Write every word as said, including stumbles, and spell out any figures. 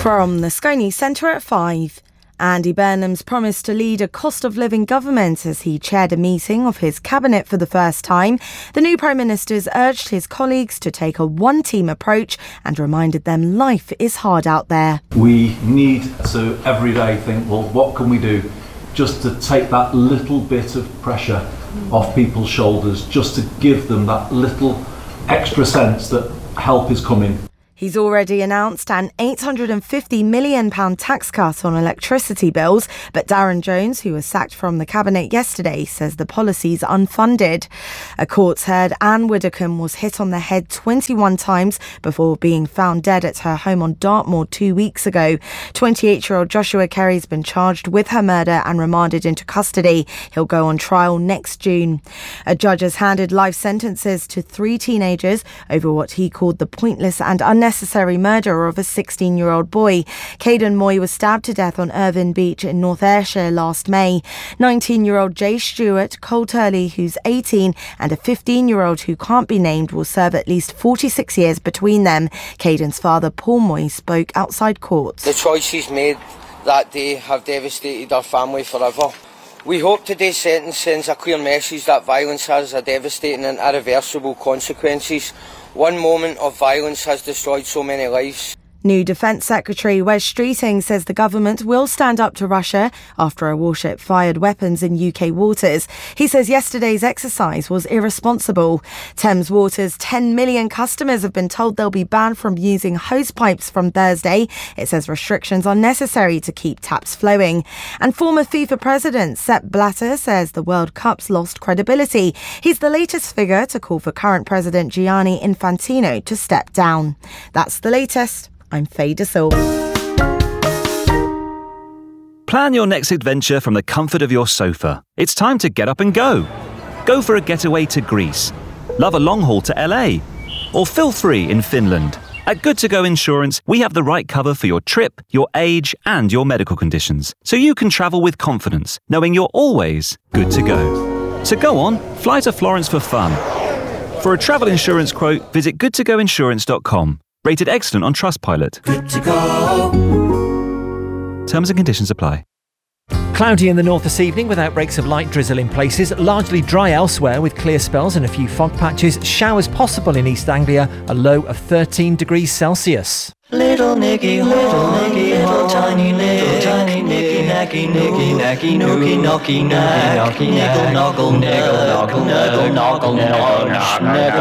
From the Sky News Centre at five. Andy Burnham's promised to lead a cost of living government as he chaired a meeting of his cabinet for the first time. The new Prime Minister's urged his colleagues to take a one-team approach and reminded them life is hard out there. We need to every day think, well, what can we do just to take that little bit of pressure off people's shoulders, just to give them that little extra sense that help is coming. He's already announced an eight hundred fifty million pounds tax cut on electricity bills, but Darren Jones, who was sacked from the cabinet yesterday, says the policy's unfunded. A court's heard Anne Widdecombe was hit on the head twenty-one times before being found dead at her home on Dartmoor two weeks ago. twenty-eight-year-old Joshua Kerry's been charged with her murder and remanded into custody. He'll go on trial next June. A judge has handed life sentences to three teenagers over what he called the pointless and unnecessary Necessary murder of a sixteen-year-old boy. Caden Moy was stabbed to death on Irvine Beach in North Ayrshire last May. nineteen-year-old Jay Stewart, Cole Turley, who's eighteen, and a fifteen-year-old who can't be named will serve at least forty-six years between them. Caden's father, Paul Moy, spoke outside court. The choices made that day have devastated our family forever. We hope today's sentence sends a clear message that violence has a devastating and irreversible consequences. One moment of violence has destroyed so many lives. New Defence Secretary Wes Streeting says the government will stand up to Russia after a warship fired weapons in U K waters. He says yesterday's exercise was irresponsible. Thames Water's ten million customers have been told they'll be banned from using hose pipes from Thursday. It says restrictions are necessary to keep taps flowing. And former FIFA president Sepp Blatter says the World Cup's lost credibility. He's the latest figure to call for current President Gianni Infantino to step down. That's the latest. I'm Faye De Silva. Plan your next adventure from the comfort of your sofa. It's time to get up and go. Go for a getaway to Greece. Love a long haul to L A. Or feel free in Finland. At Good To Go Insurance, we have the right cover for your trip, your age, and your medical conditions. So you can travel with confidence, knowing you're always good to go. So go on, fly to Florence for fun. For a travel insurance quote, visit good to go insurance dot com. Rated excellent on Trustpilot. Good to go. Terms and conditions apply. Cloudy in the north this evening with outbreaks of light drizzle in places. Largely dry elsewhere with clear spells and a few fog patches. Showers possible in East Anglia. A low of thirteen degrees Celsius. Little Nicky, little Nicky, little tiny, little tiny Nicky, nacky, nicky, nacky, nookie, knocky, nack, niggle, noggle, niggle, noggle, niggle, noggle, noggle, niggle.